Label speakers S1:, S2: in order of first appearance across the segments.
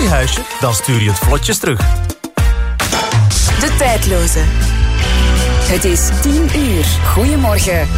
S1: koffiehuisje? Dan stuur je het vlotjes terug.
S2: De tijdloze. Het is 10:00. Goedemorgen.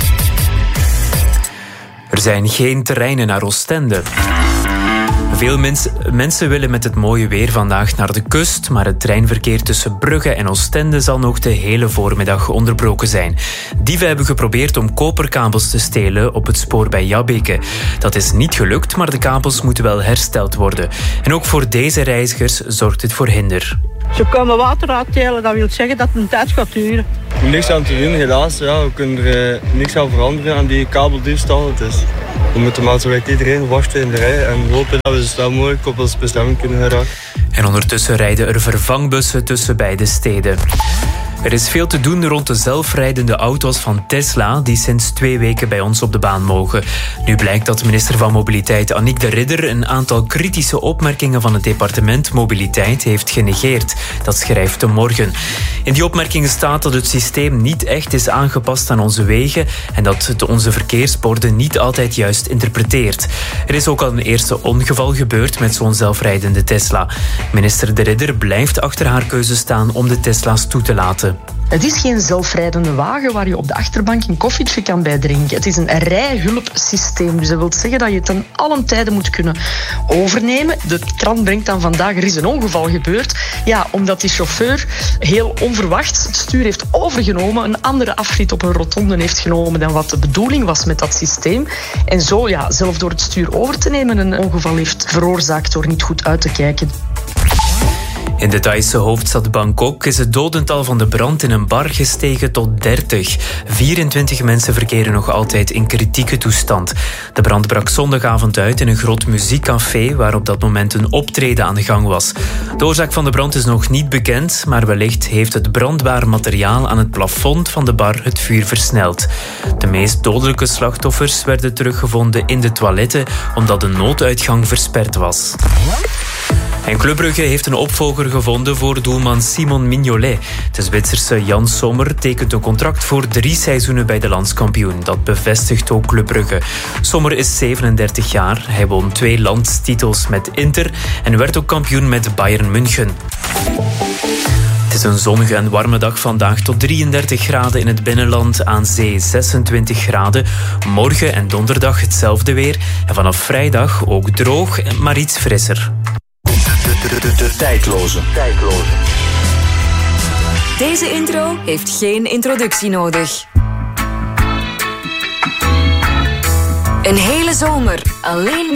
S3: Er zijn geen terreinen naar Oostende. Veel mensen willen met het mooie weer vandaag naar de kust, maar het treinverkeer tussen Brugge en Oostende zal nog de hele voormiddag onderbroken zijn. Dieven hebben geprobeerd om koperkabels te stelen op het spoor bij Jabbeke. Dat is niet gelukt, maar de kabels moeten wel hersteld worden. En ook voor deze reizigers zorgt het voor hinder.
S4: Ze komen water uitdelen, dat wil zeggen dat het een tijd gaat duren.
S5: Niks aan te doen, helaas. Ja, we kunnen er niks aan veranderen aan die kabeldiefstal. Dus we moeten maar zo iedereen wachten in de rij en hopen dat we zo snel mogelijk op onze bestemming kunnen geraken.
S3: En ondertussen rijden er vervangbussen tussen beide steden. Er is veel te doen rond de zelfrijdende auto's van Tesla die sinds 2 weken bij ons op de baan mogen. Nu blijkt dat minister van Mobiliteit Annick de Ridder een aantal kritische opmerkingen van het departement Mobiliteit heeft genegeerd. Dat schrijft De Morgen. In die opmerkingen staat dat het systeem niet echt is aangepast aan onze wegen en dat het onze verkeersborden niet altijd juist interpreteert. Er is ook al een eerste ongeval gebeurd met zo'n zelfrijdende Tesla. Minister de Ridder blijft achter haar keuze staan om de Tesla's toe te laten.
S6: Het is geen zelfrijdende wagen waar je op de achterbank een koffietje kan bij drinken. Het is een rijhulpsysteem. Dus dat wil zeggen dat je het ten allen tijde moet kunnen overnemen. De krant brengt dan vandaag, er is een ongeval gebeurd. Ja, omdat die chauffeur heel onverwachts het stuur heeft overgenomen, een andere afrit op een rotonde heeft genomen dan wat de bedoeling was met dat systeem. En zo, ja, zelf door het stuur over te nemen, een ongeval heeft veroorzaakt door niet goed uit te kijken.
S3: In de Thaise hoofdstad Bangkok is het dodental van de brand in een bar gestegen tot 30. 24 mensen verkeren nog altijd in kritieke toestand. De brand brak zondagavond uit in een groot muziekcafé waar op dat moment een optreden aan de gang was. De oorzaak van de brand is nog niet bekend, maar wellicht heeft het brandbaar materiaal aan het plafond van de bar het vuur versneld. De meest dodelijke slachtoffers werden teruggevonden in de toiletten omdat de nooduitgang versperd was. En Club Brugge heeft een opvolger gevonden voor doelman Simon Mignolet. De Zwitserse Jan Sommer tekent een contract voor 3 seizoenen bij de landskampioen. Dat bevestigt ook Club Brugge. Sommer is 37 jaar. Hij won 2 landstitels met Inter en werd ook kampioen met Bayern München. Het is een zonnige en warme dag vandaag tot 33 graden in het binnenland, aan zee 26 graden. Morgen en donderdag hetzelfde weer en vanaf vrijdag ook droog, maar iets frisser.
S1: De tijdloze.
S2: Deze intro heeft geen introductie nodig. Een hele zomer alleen